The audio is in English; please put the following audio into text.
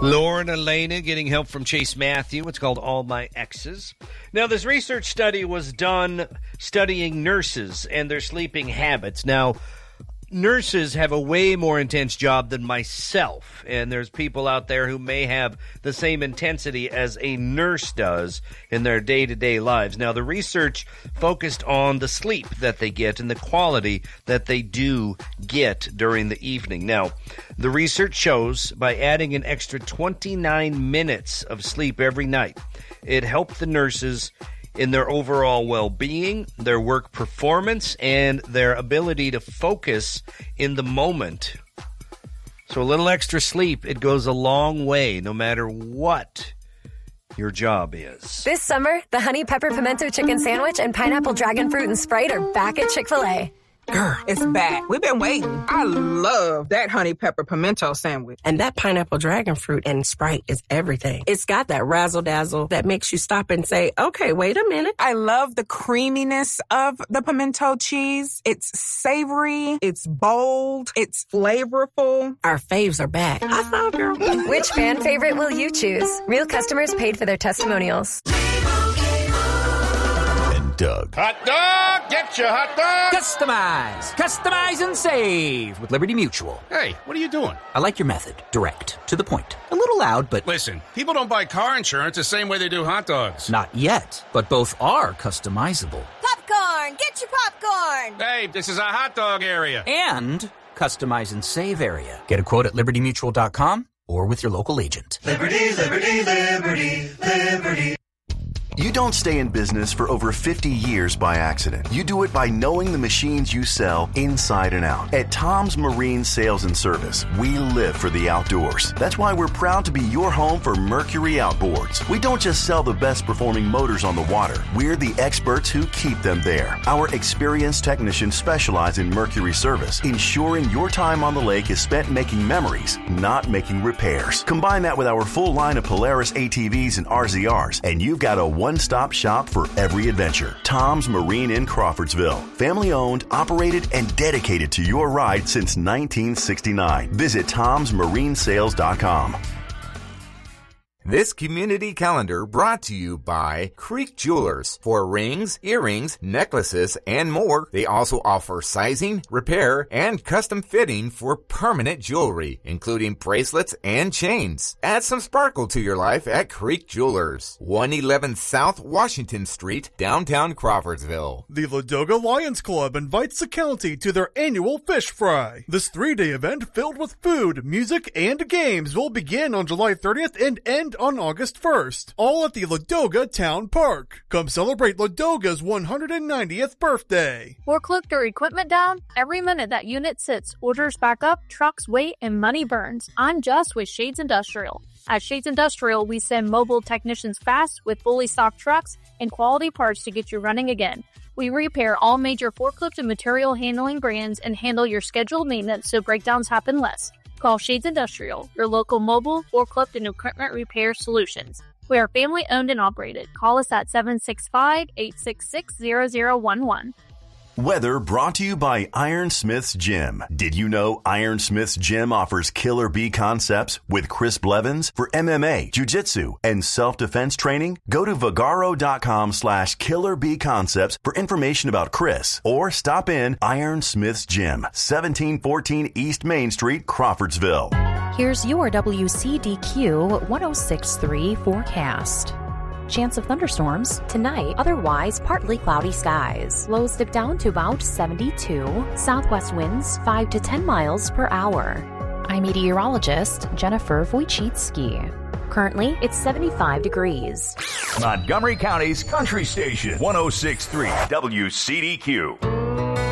Lauren Elena getting help from Chase Matthew. It's called All My Exes. Now, this research study was done studying nurses and their sleeping habits. Now, nurses have a way more intense job than myself, and there's people out there who may have the same intensity as a nurse does in their day-to-day lives. Now, the research focused on the sleep that they get and the quality that they do get during the evening. Now, the research shows by adding an extra 29 minutes of sleep every night, it helped the nurses in their overall well-being, their work performance, and their ability to focus in the moment. So a little extra sleep, it goes a long way, no matter what your job is. This summer, the Honey Pepper Pimento Chicken Sandwich and Pineapple Dragon Fruit and Sprite are back at Chick-fil-A. Girl, it's back. We've been waiting. I love that honey pepper pimento sandwich. And that pineapple dragon fruit and Sprite is everything. It's got that razzle-dazzle that makes you stop and say, okay, wait a minute. I love the creaminess of the pimento cheese. It's savory. It's bold. It's flavorful. Our faves are back. I thought, girl. Which fan favorite will you choose? Real customers paid for their testimonials. Doug. Hot dog! Get your hot dog! Customize and save with Liberty Mutual. Hey, what are you doing? I like your method. Direct. To the point. A little loud, but... Listen, people don't buy car insurance the same way they do hot dogs. Not yet, but both are customizable. Popcorn! Get your popcorn! Hey, this is a hot dog area. And customize and save area. Get a quote at libertymutual.com or with your local agent. Liberty, liberty, liberty, liberty. You don't stay in business for over 50 years by accident. You do it by knowing the machines you sell inside and out. At Tom's Marine Sales and Service, we live for the outdoors. That's why we're proud to be your home for Mercury Outboards. We don't just sell the best performing motors on the water. We're the experts who keep them there. Our experienced technicians specialize in Mercury service, ensuring your time on the lake is spent making memories, not making repairs. Combine that with our full line of Polaris ATVs and RZRs, and you've got a one-stop shop for every adventure. Tom's Marine in Crawfordsville. Family-owned, operated, and dedicated to your ride since 1969. Visit tomsmarinesales.com. This community calendar brought to you by Creek Jewelers. For rings, earrings, necklaces, and more, they also offer sizing, repair, and custom fitting for permanent jewelry, including bracelets and chains. Add some sparkle to your life at Creek Jewelers, 111 South Washington Street, downtown Crawfordsville. The Ladoga Lions Club invites the county to their annual Fish Fry. This 3-day event filled with food, music, and games will begin on July 30th and end on August 1st, all at the Ladoga Town Park. Come celebrate Ladoga's 190th birthday. Forklift or equipment down? Every minute that unit sits, orders back up, trucks wait, and money burns. I'm Just with Shades Industrial. At Shades Industrial, we send mobile technicians fast with fully stocked trucks and quality parts to get you running again. We repair all major forklift and material handling brands and handle your scheduled maintenance so breakdowns happen less. Call Shades Industrial, your local mobile, forklift, and equipment repair solutions. We are family owned and operated. Call us at 765-866-0011. Weather brought to you by Ironsmith's Gym. Did you know Ironsmith's Gym offers Killer Bee concepts with Chris Blevins for MMA, jiu-jitsu, and self-defense training? Go to Vagaro.com/Killer Bee Concepts for information about Chris, or stop in Ironsmith's Gym, 1714 East Main Street, Crawfordsville. Here's your WCDQ 106.3 forecast. Chance of thunderstorms tonight, otherwise partly cloudy skies. Lows dip down to about 72. Southwest winds 5 to 10 miles per hour. I'm meteorologist Jennifer Wojcicki. Currently, it's 75 degrees. Montgomery County's Country Station, 106.3 WCDQ.